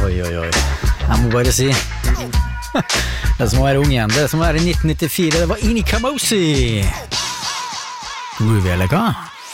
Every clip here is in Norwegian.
Oi. Jeg må bare si det som å være ung igjen, det som å være i 1994. Det var Ini Kamosi. Groovy, eller hva?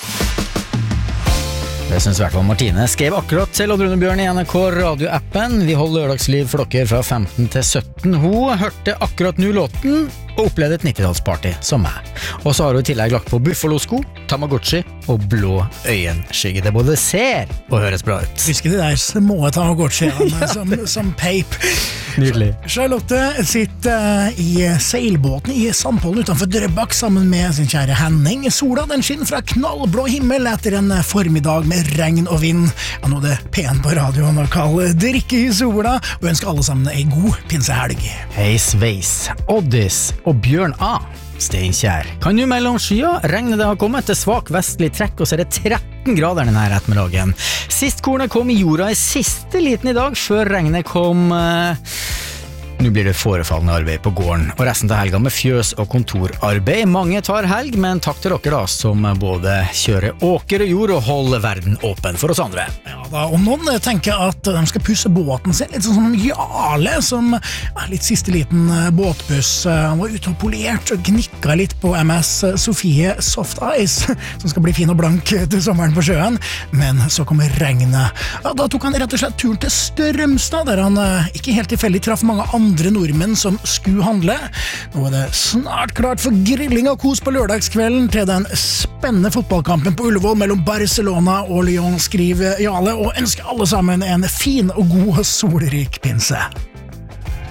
Det synes i hvert fall Martine. Skrev akkurat til Odd Rune Bjørn i NRK radioappen. Vi holder lørdagsliv for dere fra 15 til 17. Hun hørte akkurat nå låten og opplevde et 90-tallsparty som meg. Og så har hun i tillegg lagt på Buffalo-sko, Tamagotchi og blå øyenskygge. Det både ser og høres bra ut. Husker de der små Tamagotchiene som peip. Nydelig. Charlotte sitter i seilbåten i Sandpollen utenfor Drøbak sammen med sin kjære Henning. Sola den skinner fra knallblå himmel etter en formiddag med regn og vind. Ja, nå er det pen på radioen å kalle drikke i sola, og ønsker alle sammen en god pinsehelg. Hei Sveis, Oddis og Bjørn A. Steinkjær. Kan du melde om skyer? Regnet det har kommet til svak vestlig trekk, og så er det 13 grader denne ettermiddagen. Sist kornet kom i jorda i siste liten i dag, før regnet kom... Nå blir det forefallende arbeid på gården, og resten av helga med fjøs og kontorarbeid. Mange tar helg, men takk til dere da, som både kjører åker og jord og holder verden åpen for oss andre. Ja da, og noen tenker at de skal pusse båten sin, litt sånn som Jarle, som litt siste liten båtbuss. Han var ute og polert og gnikket litt på MS Sofie Soft Ice, som skal bli fin og blank til sommeren på sjøen, men så kommer regnet. Ja, da tok han rett og slett turen til Strømstad, der han ikke helt tilfeldig traff mange andre nordmenn som skulle handle. Nå er det snart klart for grilling og kos på lørdagskvelden til den spennende fotballkampen på Ullevål mellom Barcelona og Lyon, skriver Jarle, og ønsker alle sammen en fin og god og solrik pinse.